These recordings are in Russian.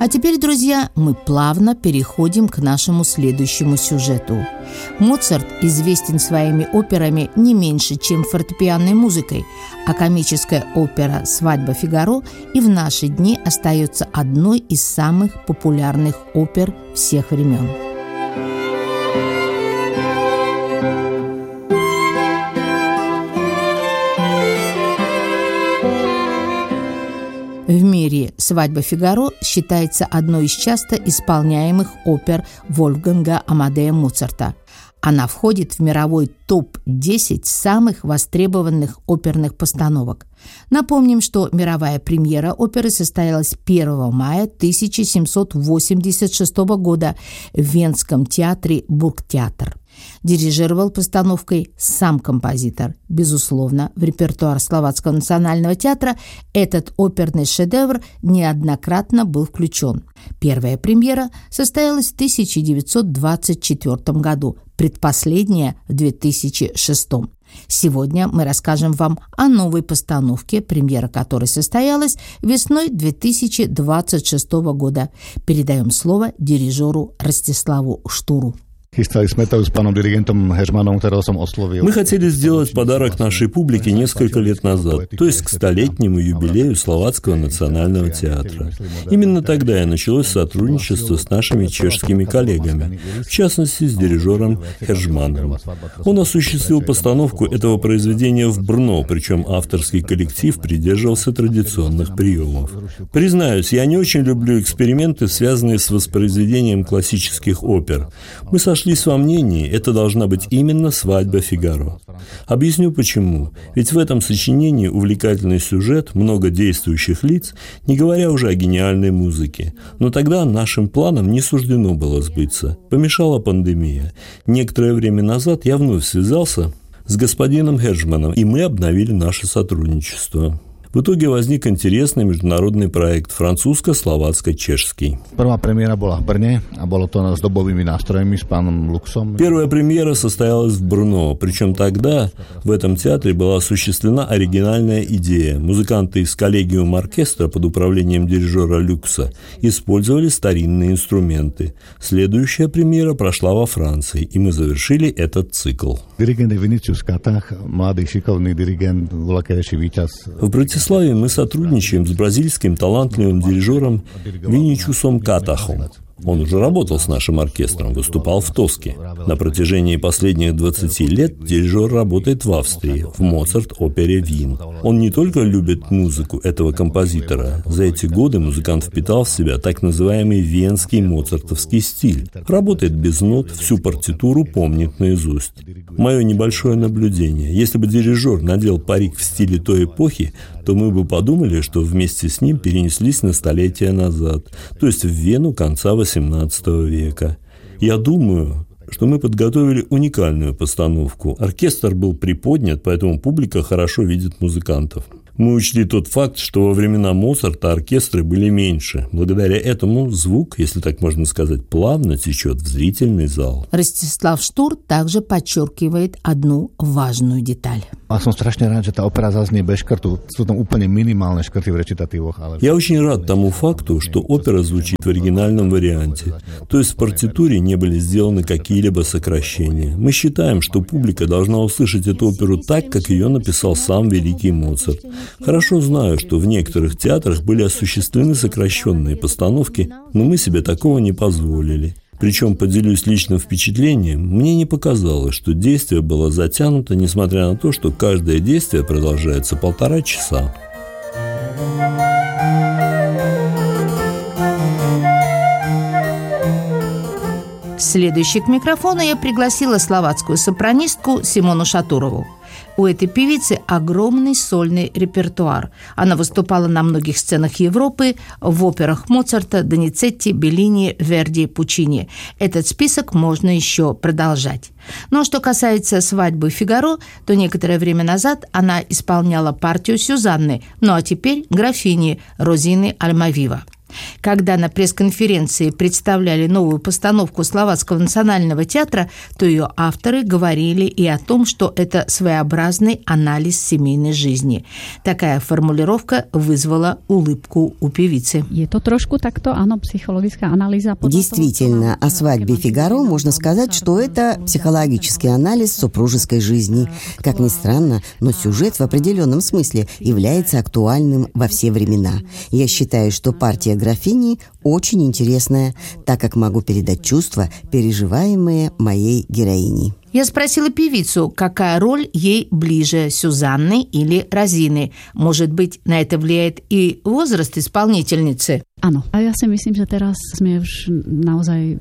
А теперь, друзья, мы плавно переходим к нашему следующему сюжету. Моцарт известен своими операми не меньше, чем фортепианной музыкой, а комическая опера «Свадьба Фигаро» и в наши дни остается одной из самых популярных опер всех времен. В мире «Свадьба Фигаро» считается одной из часто исполняемых опер Вольфганга Амадея Моцарта. Она входит в мировой топ-10 самых востребованных оперных постановок. Напомним, что мировая премьера оперы состоялась 1 мая 1786 года в Венском театре Бургтеатр. Дирижировал постановкой сам композитор. Безусловно, в репертуар Словацкого национального театра этот оперный шедевр неоднократно был включен. Первая премьера состоялась в 1924 году, предпоследняя в 2006. Сегодня мы расскажем вам о новой постановке, премьера которой состоялась весной 2026 года. Передаем слово дирижеру Ростиславу Штуру. Мы хотели сделать подарок нашей публике несколько лет назад, то есть к столетнему юбилею Словацкого национального театра. Именно тогда и началось сотрудничество с нашими чешскими коллегами, в частности с дирижером Хержманом. Он осуществил постановку этого произведения в Брно, причем авторский коллектив придерживался традиционных приемов. Признаюсь, я не очень люблю эксперименты, связанные с воспроизведением классических опер. Мы сошлись во мнении, это должна быть именно «Свадьба Фигаро». Объясню почему. Ведь в этом сочинении увлекательный сюжет, много действующих лиц, не говоря уже о гениальной музыке. Но тогда нашим планам не суждено было сбыться. Помешала пандемия. Некоторое время назад я вновь связался с господином Хержманом, и мы обновили наше сотрудничество. В итоге возник интересный международный проект французско-словацко-чешский. Первая премьера была в Брне, а было то с дубовыми настроями, с паном Луксом. Первая премьера состоялась в Брно, причем тогда в этом театре была осуществлена оригинальная идея. Музыканты из коллегиум оркестра под управлением дирижера Люкса использовали старинные инструменты. Следующая премьера прошла во Франции, и мы завершили этот цикл. Диригент Винicius Катах, молодой шиковный диригент, великий Витяз. В Братиславе мы сотрудничаем с бразильским талантливым дирижером Виничусом Катахом. Он уже работал с нашим оркестром, выступал в Тоске. На протяжении последних 20 лет дирижер работает в Австрии, в Моцарт-опере «Вин». Он не только любит музыку этого композитора. За эти годы музыкант впитал в себя так называемый венский моцартовский стиль. Работает без нот, всю партитуру помнит наизусть. Мое небольшое наблюдение. Если бы дирижер надел парик в стиле той эпохи, то мы бы подумали, что вместе с ним перенеслись на столетия назад, то есть в Вену конца XVIII века. Я думаю, что мы подготовили уникальную постановку. Оркестр был приподнят, поэтому публика хорошо видит музыкантов. Мы учли тот факт, что во времена Моцарта оркестры были меньше. Благодаря этому звук, если так можно сказать, плавно течет в зрительный зал. Ростислав Штур также подчеркивает одну важную деталь. Я очень рад тому факту, что опера звучит в оригинальном варианте. То есть в партитуре не были сделаны какие-либо сокращения. Мы считаем, что публика должна услышать эту оперу так, как ее написал сам великий Моцарт. Хорошо знаю, что в некоторых театрах были осуществлены сокращенные постановки, но мы себе такого не позволили. Причем, поделюсь личным впечатлением, мне не показалось, что действие было затянуто, несмотря на то, что каждое действие продолжается 1,5 часа. Следующей к микрофону я пригласила словацкую сопранистку Симону Шатурову. У этой певицы огромный сольный репертуар. Она выступала на многих сценах Европы, в операх Моцарта, Доницетти, Беллини, Верди, Пуччини. Этот список можно еще продолжать. Но что касается «Свадьбы Фигаро», то некоторое время назад она исполняла партию Сюзанны, ну а теперь графини Розины Альмавива. Когда на пресс-конференции представляли новую постановку Словацкого национального театра, то ее авторы говорили и о том, что это своеобразный анализ семейной жизни. Такая формулировка вызвала улыбку у певицы. Действительно, о свадьбе Фигаро можно сказать, что это психологический анализ супружеской жизни. Как ни странно, но сюжет в определенном смысле является актуальным во все времена. Я считаю, что партия графини очень интересная, так как могу передать чувства, переживаемые моей героиней. Я спросила певицу, какая роль ей ближе, Сюзанны или Розины. Может быть, на это влияет и возраст исполнительницы? Áno. A ja si myslím, že teraz sme už naozaj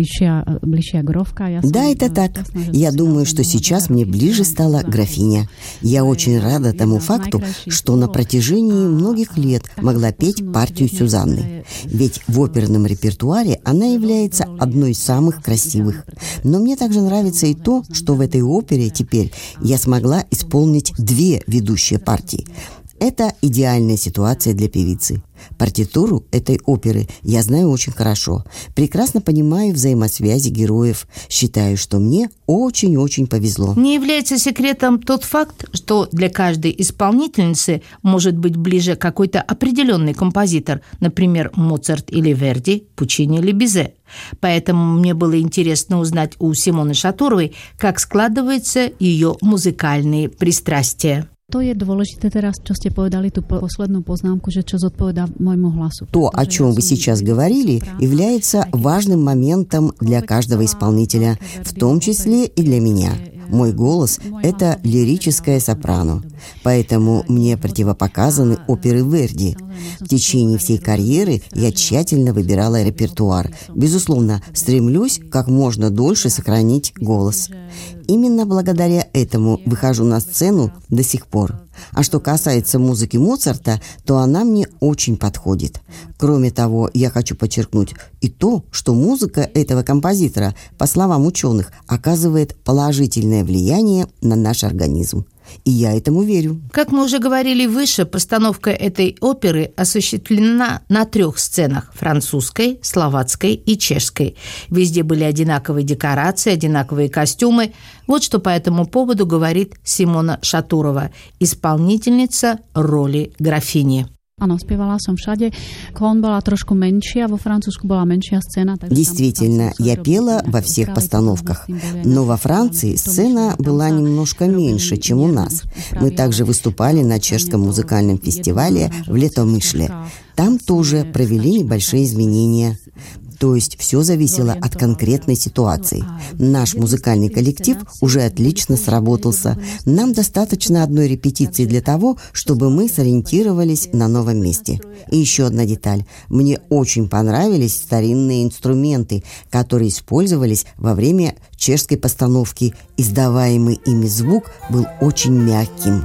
bližšia k Rovka. Да, это так. Я думаю, что сейчас мне ближе стала графиня. Я очень рада тому факту, что на протяжении многих лет могла петь партию Сюзанны. Ведь в оперном репертуаре она является одной из самых красивых. Но мне также нравится и то, что в этой опере теперь я смогла исполнить две ведущие партии. Это идеальная ситуация для певицы. Партитуру этой оперы я знаю очень хорошо. Прекрасно понимаю взаимосвязи героев. Считаю, что мне очень-очень повезло. Не является секретом тот факт, что для каждой исполнительницы может быть ближе какой-то определенный композитор, например, Моцарт или Верди, Пучини или Бизе. Поэтому мне было интересно узнать у Симоны Шатуровой, как складываются ее музыкальные пристрастия. To je dôležité teraz, čo ste povedali, tú poslednú poznámku, že čo zodpovedá môjmu hlasu. То, о чем вы сейчас говорили, является важным моментом для каждого исполнителя, в том числе и для меня. Мой голос – это лирическое сопрано, поэтому мне противопоказаны оперы Верди. В течение всей карьеры я тщательно выбирала репертуар. Безусловно, стремлюсь как можно дольше сохранить голос. Именно благодаря этому выхожу на сцену до сих пор. А что касается музыки Моцарта, то она мне очень подходит. Кроме того, я хочу подчеркнуть и то, что музыка этого композитора, по словам ученых, оказывает положительное влияние на наш организм. И я этому верю. Как мы уже говорили выше, постановка этой оперы осуществлена на 3 сценах – французской, словацкой и чешской. Везде были одинаковые декорации, одинаковые костюмы. Вот что по этому поводу говорит Симона Шатурова, исполнительница роли графини. Áno, spievala som všade. Klon bola trošku menšia, vo Francúzsku bola menšia scéna. Действительно, я пела во всех постановках, но во Франции сцена была немножко меньше, чем у нас. Мы также выступали на чешском музыкальном фестивале в Летомышле. Там тоже провели небольшие изменения. То есть все зависело от конкретной ситуации. Наш музыкальный коллектив уже отлично сработался. Нам достаточно одной репетиции для того, чтобы мы сориентировались на новом месте. И еще одна деталь. Мне очень понравились старинные инструменты, которые использовались во время чешской постановки. Издаваемый ими звук был очень мягким.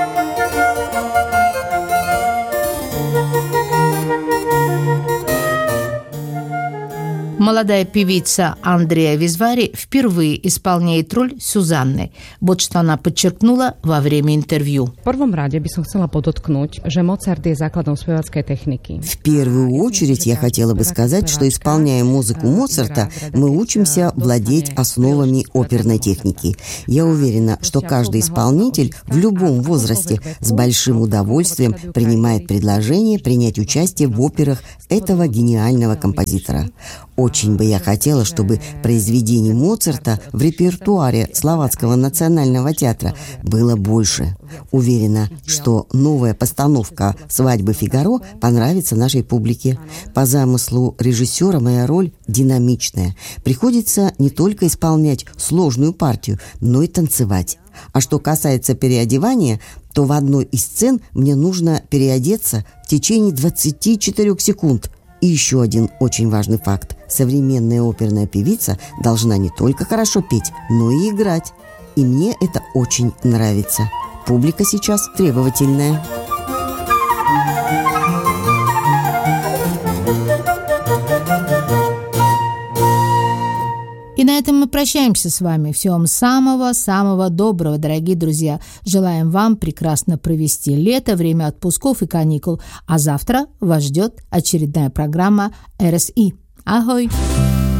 Молодая певица Андреа Визвари впервые исполняет роль Сюзанны. Вот что она подчеркнула во время интервью. В первом раде by som chcela podotknúť, že Mozart je základom speváckej techniky. В первую очередь я хотела бы сказать, что, исполняя музыку Моцарта, мы учимся владеть основами оперной техники. Я уверена, что каждый исполнитель в любом возрасте с большим удовольствием принимает предложение принять участие в операх этого гениального композитора. Очень бы я хотела, чтобы произведений Моцарта в репертуаре Словацкого национального театра было больше. Уверена, что новая постановка «Свадьбы Фигаро» понравится нашей публике. По замыслу режиссера моя роль динамичная. Приходится не только исполнять сложную партию, но и танцевать. А что касается переодевания, то в одной из сцен мне нужно переодеться в течение 24 секунд. И еще один очень важный факт. Современная оперная певица должна не только хорошо петь, но и играть. И мне это очень нравится. Публика сейчас требовательная. И на этом мы прощаемся с вами. Всего вам самого-самого доброго, дорогие друзья. Желаем вам прекрасно провести лето, время отпусков и каникул. А завтра вас ждет очередная программа РСИ. Ahoj!